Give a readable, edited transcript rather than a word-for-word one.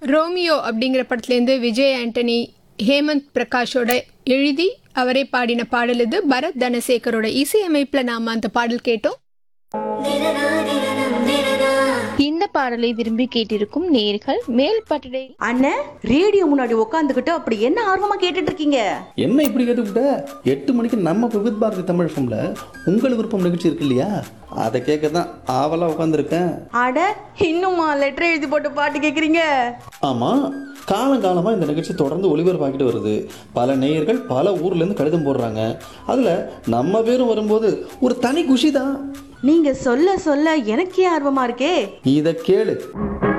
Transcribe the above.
Romeo அப்படிங்கிற படத்துலேருந்து விஜய் ஆண்டனி ஹேமந்த் பிரகாஷோட எழுதி அவரே பாடின பாடல் இது. பரத் தனசேகரோட இசையமைப்பில் நாம் அந்த பாடல் கேட்டோம். இந்த பாடலை விரும்பி கேட்டிருக்கும் நேர்கள் மேல் பட்டடை அண்ணன் ரேடியோ முன்னாடி உட்காந்துக்கிட்டு அப்படி என்ன ஆர்வமா கேட்டுட்டு இருக்கீங்க? என்ன இப்படி கேட்டுக்கிட்ட? 8 மணிக்கு நம்ம விவித் பாரதி தமிழ் ஃபம்ல உங்கள் விருப்பம் நிகழ்ச்சி இருக்கு இல்லையா, அதை கேட்க தான் ஆவலாக உட்காந்துருக்கேன். அட இன்னுமா லெட்டர் எழுதி போட்டு பாட்டு கேட்குறீங்க? ஆமாம், காலங்காலமாக இந்த நிகழ்ச்சி தொடர்ந்து ஒளிபரப்பாக்கிட்டு வருது. பல நேயர்கள் பல ஊர்லேருந்து கடிதம் போடுறாங்க. அதில் நம்ம பேரும் வரும்போது ஒரு தனி குஷி தான். நீங்க சொல்ல சொல்ல எனக்கே ஆர்வமா இருக்கே. இதை கேளு.